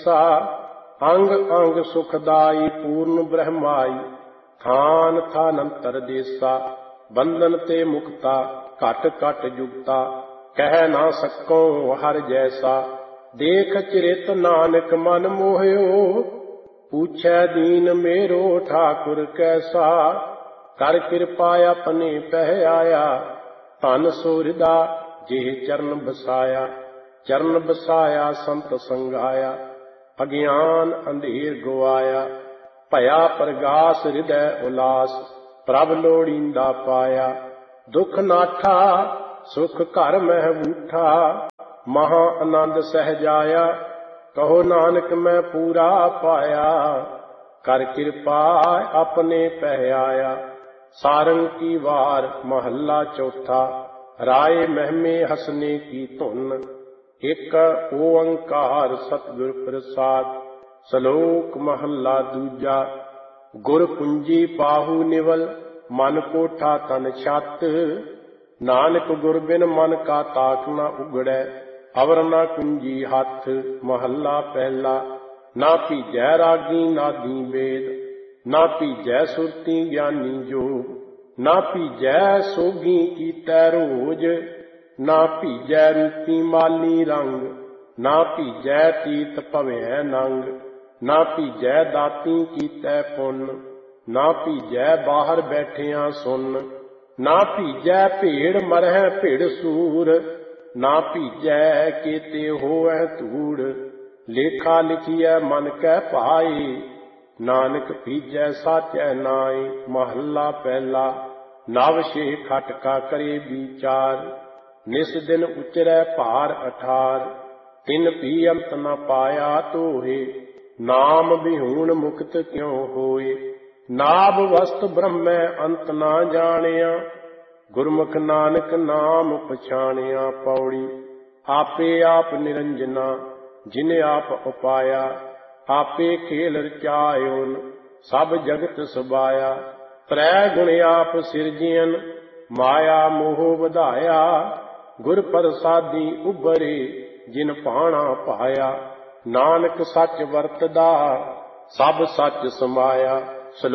सा अंग अंग सुखदाई पूर्ण ब्रह्माई थान थानंतर देसा बंधन ते मुक्ता घट घट जुगता कह ना सको हर जैसा देख चिरित नानक मन मोहयो पूछै दीन मेरो ठाकुर कैसा कर कृपा अपने पह आया धन सोहृदा जेह चरण बसाया संत संगाया अज्ञान अंधेर गवाया भया प्रगास हृदय उलास प्रभ लोड़ींदा पाया दुख नाठा सुख घर मह बूठा महा आनंद सहजाया कहो नानक मैं पूरा पाया कर कृपा अपने पह आया। सारंग की वार महला चौथा राय महमे हसने की धुन एक ओंकार सतगुर प्रसाद सलोक महला दूजा गुर कुंजी पाहु निवल मन कोठा तन छत नानक गुर बिन मन का ताक न उगड़ै अवर न कुंजी हथ। महला पहला ना भीजै रागी नादी वेद ना भीजै सुरती ज्ञानी जोग ना भीजै सोगी कीतै रोज ना भीजै रूपी माली रंग ना भीजै तीत भवै नंग ना भीजै दाती कीतै पुन ना भीजै बाहर बैठिया सुन ना भीजै भेड़ मरह भेड़ सूर ना भीजै केते होवै धूड़ लेखा लिखिए मन कै पाए नानक भीजै साचै नाए। महला पहला नव छे खटका करे विचार निस दिन उचरै भार अठार तिन भी अंत न पाया तोहे नाम बिहूण मुक्त क्यों होए। नाभ वस्त ब्रह्मै अंत ना जानिया गुरमुख नानक नाम पछाणिया। पौड़ी आपे आप निरंजना जिन आप उपाया आपे खेल रचायोन सब जगत सबाया त्रै गुण आप सिरजियन माया मोह वधाया गुर प्रसादी उबरे जिन पाणा पाया नानक सच वरतदा सब सच समाया।